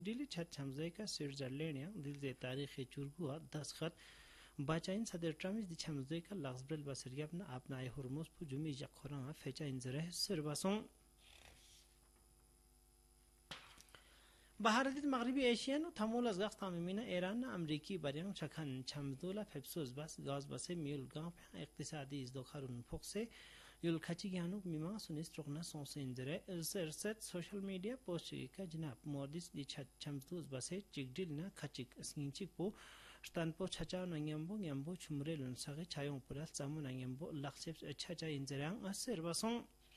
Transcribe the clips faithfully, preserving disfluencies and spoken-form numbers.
दिल्ली छत छमजे का स्विट्जरलैंड दिल जे तारीख चुरगुआ दस्खत बाचाइन सदर ट्रम्प दी छमजे का लक्सब्रल बसरिया अपना अपना हरमुस पु जुमी जखोरा फेचा इंजरे सिरबासों भारत मगरबी एशियन थमोल अजगस तामीना ईरान अमरीकी बरियां चखन छमदोला फेप्सोस बस गाज बसे मिल गांव इक्तिसादी इजदोखारुन फोक्से युल खची ज्ञानु मिमा सुनिस्ट्रोगना सोंसे इंजरे सरसत सोशल मीडिया पोस्ट का जनाब मोदिस दी छमदोस बसे चिगडिल ना खचिक स्किंचिक पो स्तानपो छचा नंगयम्बो नंगयम्बो छुमरे लुनसागे छायों पुरा सामु नंगयम्बो लक्ष्य छचा इंजरांग असर बसों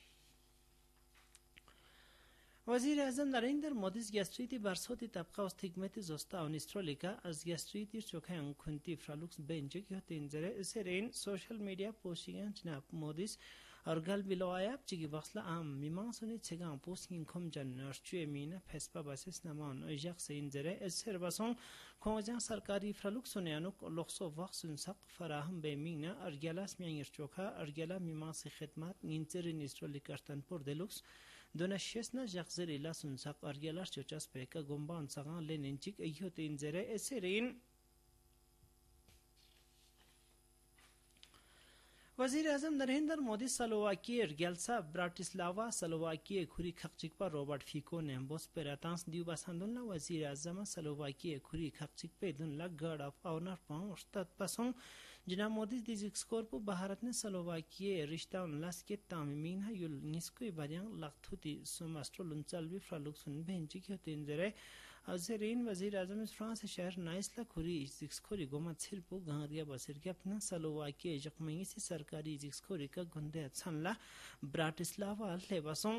वज़ीर आज़म नरेंद्र मोदी गैस्ट्रीति बरसोती तबका उस्तिगमती जोस्ता ऑनिस्ट्रोलिका अज गैस्ट्रीति चोखे अंकुंती फ्रालुक्स बेंच की होती इंजरे इसे रेन सोशल मीडिया पोस्टिंग जनाब मोदी और गल बिलोआयाब चिगी बसला आम मिमां सुनी चिगा पोस्टिंग खम जन नर्चुए मीना फेस्पा बसिस नमान अजक से इंजरे इसे रबसों खोजा सरकारी फ्रालुक्स सुनियानुक लोक्सो वक्त सुनसक फराहम बेमीना और गलास मियांगिर चोखा और गला मिमां से खिदमत इंजरे निस्ट्रोलिका तनपुर देलुक्स दोना शेसना जख्जर इला सुनसक और गलास चोचस पेका गुम्बान सगा लेनिंचिक अयोते इंजरे इसे रेन वज़ीर आज़म Narendra Modi Slovakia गेल्सा Bratislava Slovakia खुरी खक्चिक पर रॉबर्ट फिको नेम्बोस पेरातांस दिउ बसंदुल्ला वज़ीर आज़म स्लोवाकिया खुरी खक्चिक पे दुनला गार्ड ऑफ ऑनर पाऊं स्टत पसों जना मोदी दिजिक स्कोर पर भारत ने स्लोवाकिया रिश्ता उनलास के तामीमीन है युल निस्को बरियां लक्थुती सुमास्ट्रो लुंचल भी फ्रालुक सुन बेंची के होते इंजरे अजरीन वज़ीर आज़म फ्रांस शहर नाइसला खुरी जिक्स खोरी गोमत सिरपो गांरिया बसर के अपना स्लोवाकिया जखमई से सरकारी जिक्स खोरी का गुंदे छनला ब्राटिस्लावा लेबसों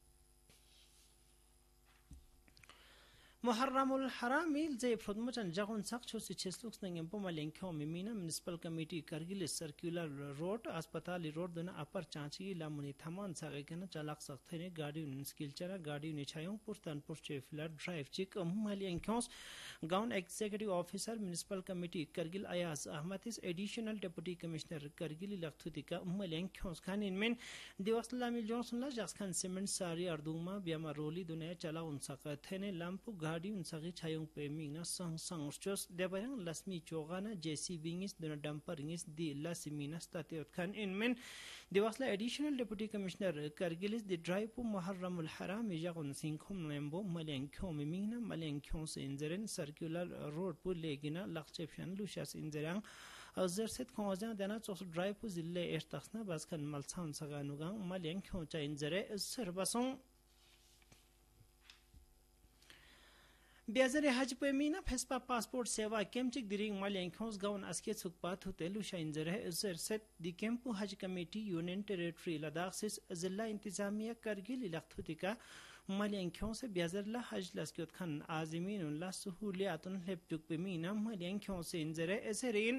मुहर्रमुल हरामिल जे फ्रोदमचन जगुन सक्छो से छेसलुक्स नंगम पोमा लेंखो मिमीना municipal committee Kargil circular road अस्पताल रोड दोना अपर चांची लामुनी थमान सगेकन चलाक सक्थने गाड़ी स्किल चरा गाड़ी निछायों पुरतनपुर चेफिलर ड्राइव चिक मुहलियंखोस gown executive officer municipal committee Kargil Ayaz Ahmad इस additional deputy commissioner Kargil लखथुतिका मुहलियंखोस Khan इनमें दिवसला मिल जोंसला जसखान सीमेंट सारी अर्दुमा बियामा रोली दुने चला उन सकथने लंपु गाड़ी उनसगी छायों पे मीना संग संग चोस देबयंग लस्मी चोगाना जेसी बिंगिस दुना डंपर इंगिस दी लस्मीना स्तातियत खान इनमें दिवसला एडिशनल डेप्यूटी कमिश्नर करगिलिस दी ड्राइव पु मुहर्रमुल हराम यगुन सिंखुम नेम्बो मलेंख्यो मीना मलेंख्यो से इंजरन सर्कुलर रोड पु लेगिना लक्चेफन लुशास इंजरंग अजर सेत खोजा देना चोस ड्राइव पु जिले एस्तासना बसखन मलसान सगानुगांग मलेंख्यो चा इंजरे सरबसों बेजरे हज पे मीना फेस्पा पासपोर्ट सेवा केमचिक दिरिंग मलेंखोस गाउन अस्के सुकपात होते लुशा इंजरे इजर सेट दी केम्पु हज कमेटी यूनियन टेरिटरी लद्दाख से जिला इंतजामिया करगिल इलाख्तुतिका मलेंखों से बेजरला हज लस्कियत खान आजिमीन उल्ला सहूलियातुन लेपचुक पे मीना मलेंखों से इंजरे एसरेन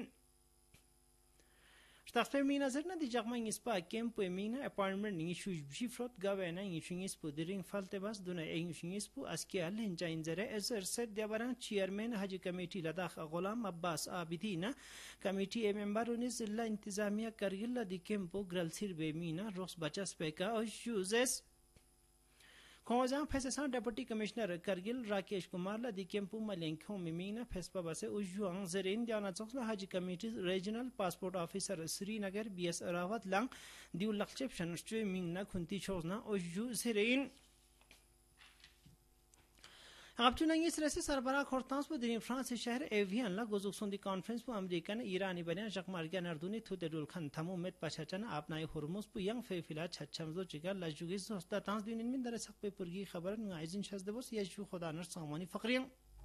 Staffe mina zerna di jagma ngispa kempu mina apartment ngishu jifrot gavena ngishu ngispu diring falte bas duna ngishu ngispu aski al hinja injere ezer set debaran chairman haji committee ladakh ghulam abbas abidina committee e member unis zilla intizamiya kargilla di kempu gralsir be mina ros bachas peka uses खोजा फेसेसा deputy commissioner Kargil Rakesh Kumar ला दी केम्पु मलेंखो मिमीना Vespa बसे उजुआंग जरेन दियाना चोक्सला हाजी committee regional passport officer Srinagar BS Rawat lung दिउ लक्चेप शनस्ट्रे मिंगना खुंती छोजना उजु जरेन अब चुनांगी सरसे सरबरा खोरतांस पर दिन France शहर avian ला गोजुक्सों दी conference पर America ने ईरानी बने जकमार्गिया नर्दुनी थुते दुलखन थमु मेत पछचन आपनाई हुरमुस पर यंग फेफिला छछमजो चिका लजुगिस होस्ता तांस दिन में दरसक पे पुरगी खबर नाइजिन शजदबस यशु खुदा नर सामानी फकरियं